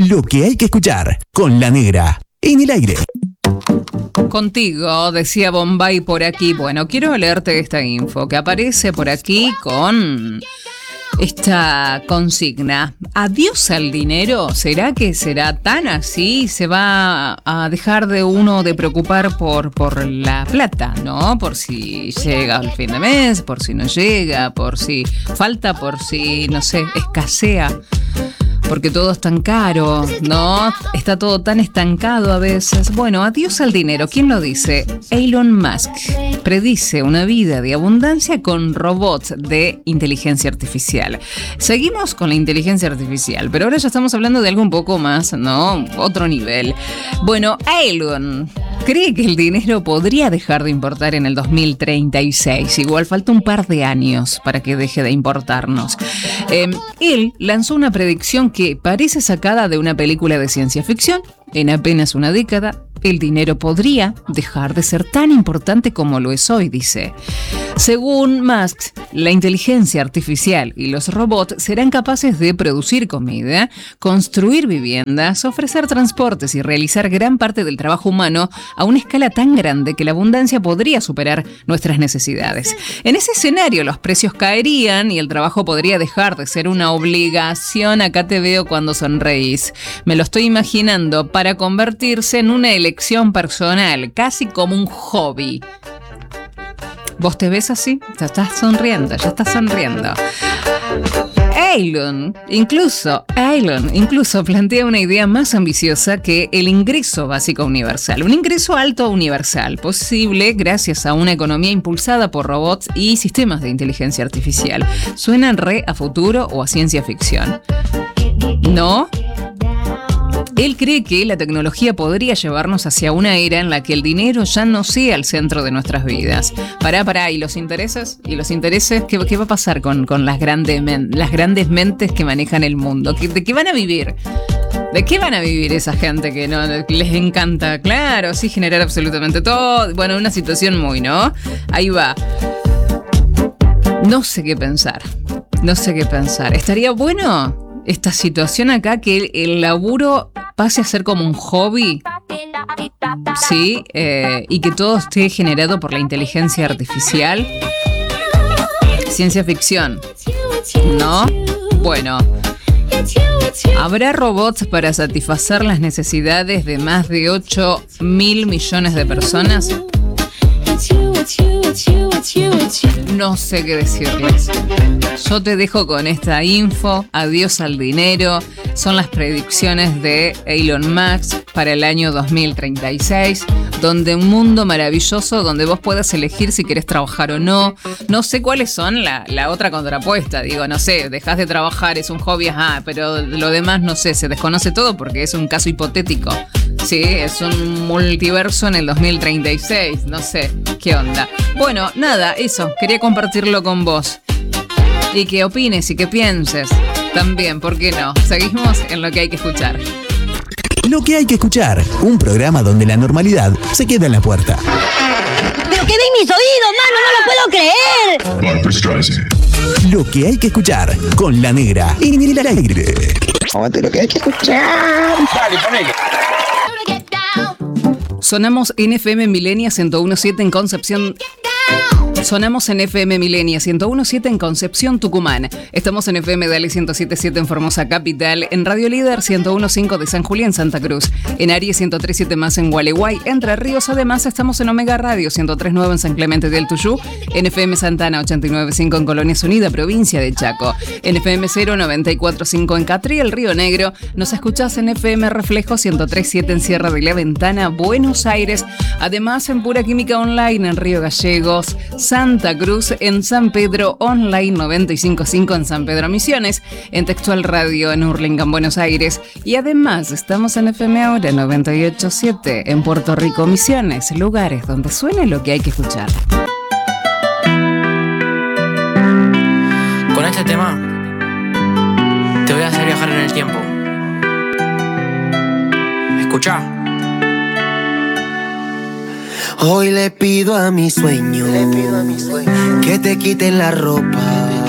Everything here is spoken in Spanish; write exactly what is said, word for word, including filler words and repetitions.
Lo que hay que escuchar con La Negra en el aire. Contigo, decía Bombay por aquí. Bueno, quiero leerte esta info que aparece por aquí con esta consigna. ¿Adiós al dinero? ¿Será que será tan así? ¿Se va a dejar de uno de preocupar por, por la plata, ¿no? Por si llega al fin de mes, por si no llega, por si falta, por si, no sé, escasea. Porque todo es tan caro, ¿no? Está todo tan estancado a veces. Bueno, adiós al dinero. ¿Quién lo dice? Elon Musk predice una vida de abundancia con robots de inteligencia artificial. Seguimos con la inteligencia artificial, pero ahora ya estamos hablando de algo un poco más, ¿no? Otro nivel. Bueno, Elon cree que el dinero podría dejar de importar en el dos mil treinta y seis. Igual falta un par de años para que deje de importarnos. Eh, él lanzó una predicción que parece sacada de una película de ciencia ficción. En apenas una década, el dinero podría dejar de ser tan importante como lo es hoy, dice. Según Musk, la inteligencia artificial y los robots serán capaces de producir comida, construir viviendas, ofrecer transportes y realizar gran parte del trabajo humano a una escala tan grande que la abundancia podría superar nuestras necesidades. En ese escenario, los precios caerían y el trabajo podría dejar de ser una obligación. Acá te veo cuando sonreís. Me lo estoy imaginando, para convertirse en una elección personal, casi como un hobby. ¿Vos te ves así? Ya estás sonriendo, ya estás sonriendo. Elon, incluso, Elon, incluso plantea una idea más ambiciosa que el ingreso básico universal. Un ingreso alto universal, posible gracias a una economía impulsada por robots y sistemas de inteligencia artificial. ¿Suenan re a futuro o a ciencia ficción? ¿No? Él cree que la tecnología podría llevarnos hacia una era en la que el dinero ya no sea el centro de nuestras vidas. Pará, pará, ¿y los intereses? ¿Y los intereses? ¿Qué, qué va a pasar con, con las, grandes men- las grandes mentes que manejan el mundo? ¿De qué van a vivir? ¿De qué van a vivir esa gente que no les encanta? Claro, sí, generar absolutamente todo. Bueno, una situación muy, ¿no? Ahí va. No sé qué pensar. No sé qué pensar. ¿Estaría bueno esta situación acá, que el, el laburo pase a ser como un hobby? Sí, eh, y que todo esté generado por la inteligencia artificial. Ciencia ficción, ¿no? Bueno, ¿habrá robots para satisfacer las necesidades de más de ocho mil millones de personas? No sé qué decirles. Yo te dejo con esta info. Adiós al dinero. Son las predicciones de Elon Musk para el año dos mil treinta y seis, donde un mundo maravilloso donde vos puedas elegir si querés trabajar o no. No sé cuáles son la, la otra contrapuesta. Digo, no sé, dejás de trabajar, es un hobby, ajá, pero lo demás no sé, se desconoce todo porque es un caso hipotético. Sí, es un multiverso en el dos mil treinta y seis, no sé, qué onda. Bueno, nada, eso, quería compartirlo con vos. Y que opines y que pienses también, ¿por qué no? Seguimos en Lo que hay que escuchar. Lo que hay que escuchar, un programa donde la normalidad se queda en la puerta. ¡Pero qué ven mis oídos, mano! ¡No lo puedo creer! Lo que hay que escuchar con La Negra en el aire. Aguante lo que hay que escuchar. Dale, ponele. Sonamos en F M Milenia ciento uno punto siete en Concepción. Sonamos en F M Milenia ciento uno punto siete en Concepción, Tucumán. Estamos en F M Dale ciento siete punto siete en Formosa Capital. En Radio Líder ciento uno punto cinco de San Julián, Santa Cruz. En Aries ciento tres punto siete más en Gualeguay, Entre Ríos. Además, estamos en Omega Radio ciento tres punto nueve en San Clemente del Tuyú. En F M Santana ochenta y nueve punto cinco en Colonias Unidas, provincia de Chaco. En F M cero noventa y cuatro punto cinco en Catriel, Río Negro. Nos escuchás en F M Reflejo ciento tres punto siete en Sierra de la Ventana, Buenos Aires. Además, en Pura Química Online en Río Gallegos, Santa Cruz, en San Pedro Online noventa y cinco punto cinco en San Pedro Misiones, en Textual Radio en Hurlingham, Buenos Aires. Y además estamos en F M Ahora noventa y ocho punto siete en Puerto Rico, Misiones, lugares donde suene lo que hay que escuchar. Con este tema te voy a hacer viajar en el tiempo. Escuchá. Hoy le pido a mi sueño, le pido a mi sueño que te quiten la ropa